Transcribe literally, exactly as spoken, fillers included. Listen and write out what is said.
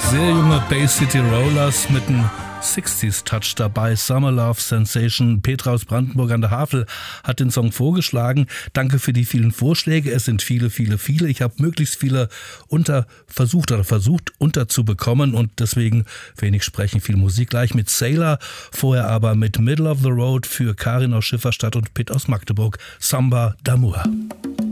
Sehr junge Bay City Rollers mit einem sechziger-Touch dabei. Summer Love Sensation. Petra aus Brandenburg an der Havel hat den Song vorgeschlagen. Danke für die vielen Vorschläge. Es sind viele, viele, viele. Ich habe möglichst viele unter versucht oder versucht unterzubekommen und deswegen wenig sprechen, viel Musik gleich mit Sailor. Vorher aber mit Middle of the Road für Karin aus Schifferstadt und Pitt aus Magdeburg. Samba d'Amour.